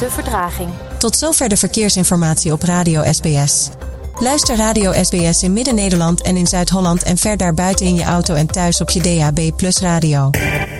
minuten vertraging. Tot zover de verkeersinformatie op Radio SBS. Luister Radio SBS in Midden-Nederland en in Zuid-Holland en ver daarbuiten in je auto en thuis op je DAB+ radio.